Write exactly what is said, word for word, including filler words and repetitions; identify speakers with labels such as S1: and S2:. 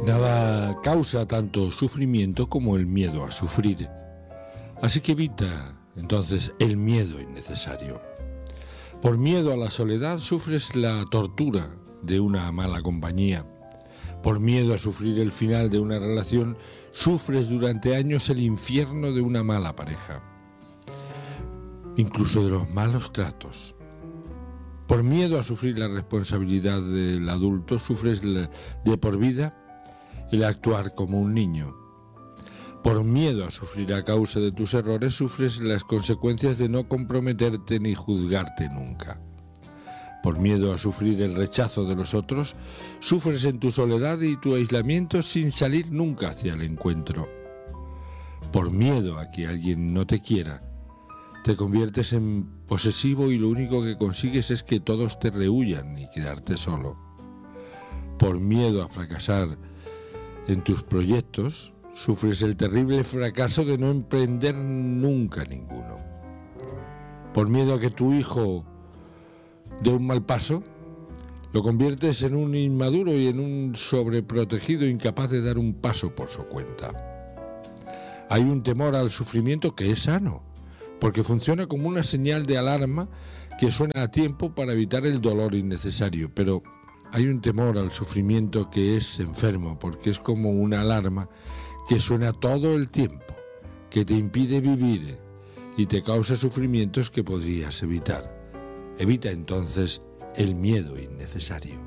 S1: Nada causa tanto sufrimiento como el miedo a sufrir. Así que evita, entonces, el miedo innecesario. Por miedo a la soledad sufres la tortura de una mala compañía. Por miedo a sufrir el final de una relación, sufres durante años el infierno de una mala pareja, incluso de los malos tratos. Por miedo a sufrir la responsabilidad del adulto, sufres de por vida el actuar como un niño. Por miedo a sufrir a causa de tus errores, sufres las consecuencias de no comprometerte ni juzgarte nunca. Por miedo a sufrir el rechazo de los otros, sufres en tu soledad y tu aislamiento sin salir nunca hacia el encuentro. Por miedo a que alguien no te quiera, te conviertes en posesivo y lo único que consigues es que todos te rehuyan y quedarte solo. Por miedo a fracasar en tus proyectos, sufres el terrible fracaso de no emprender nunca ninguno. Por miedo a que tu hijo dé un mal paso, lo conviertes en un inmaduro y en un sobreprotegido incapaz de dar un paso por su cuenta. Hay un temor al sufrimiento que es sano, porque funciona como una señal de alarma que suena a tiempo para evitar el dolor innecesario, pero hay un temor al sufrimiento que es enfermo, porque es como una alarma que suena todo el tiempo, que te impide vivir y te causa sufrimientos que podrías evitar. Evita entonces el miedo innecesario.